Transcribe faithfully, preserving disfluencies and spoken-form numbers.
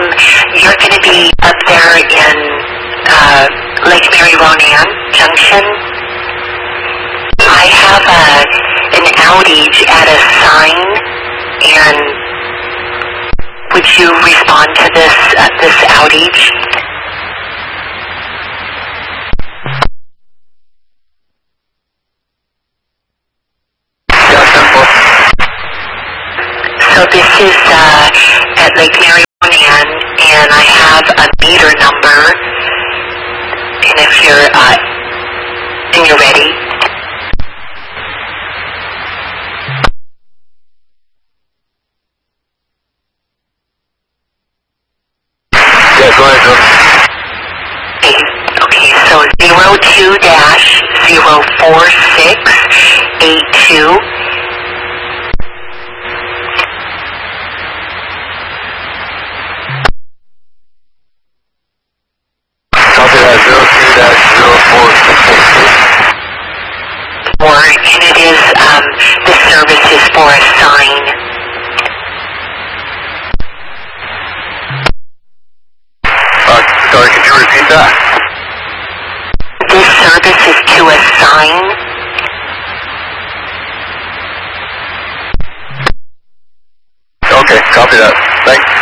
um, you're going to be up there in uh, Lake Mary Ronan Junction. I have a, an outage at a sign, and would you respond to this uh, this outage? So this is uh, at Lake Mary Ronan, and I have a meter number. And if you're uh, and you're ready. Yeah, go ahead, Okay, okay, so zero two dash zero four six eight two. Copy that, zero two dash zero four six eight two. Or, and it is, um, the service is for a sign. Uh, sorry, could you repeat that? This service is to a sign. Okay, copy that. Thanks.